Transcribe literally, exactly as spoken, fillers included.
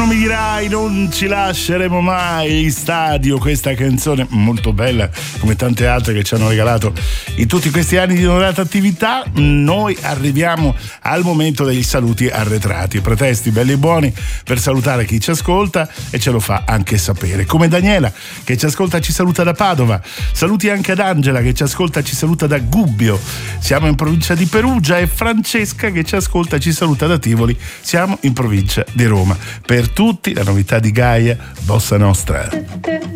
mi dirai, non ci lasceremo mai. Stadio, questa canzone molto bella, come tante altre che ci hanno regalato in tutti questi anni di onorata attività. Noi arriviamo al momento dei saluti arretrati, pretesti belli e buoni per salutare chi ci ascolta e ce lo fa anche sapere, come Daniela che ci ascolta, ci saluta da Padova. Saluti anche ad Angela che ci ascolta, ci saluta da Gubbio, siamo in provincia di Perugia, e Francesca che ci ascolta, ci saluta da Tivoli, siamo in provincia di Roma. Per tutti la novità di Gaia, Bossa Nostra.